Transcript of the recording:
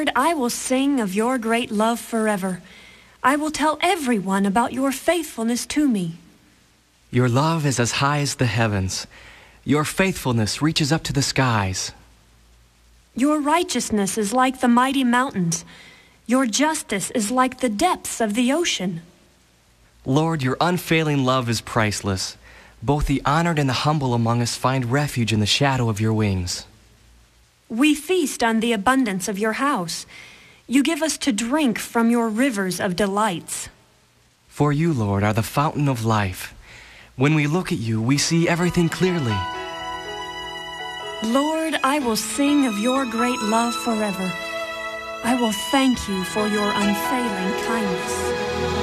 Lord, I will sing of your great love forever. I will tell everyone about your faithfulness to me. Your love is as high as the heavens. Your faithfulness reaches up to the skies. Your righteousness is like the mighty mountains. Your justice is like the depths of the ocean. Lord, your unfailing love is priceless. Both the honored and the humble among us find refuge in the shadow of your wings. We feast on the abundance of your house. You give us to drink from your rivers of delights. For you, Lord, are the fountain of life. When we look at you, we see everything clearly. Lord, I will sing of your great love forever. I will thank you for your unfailing kindness.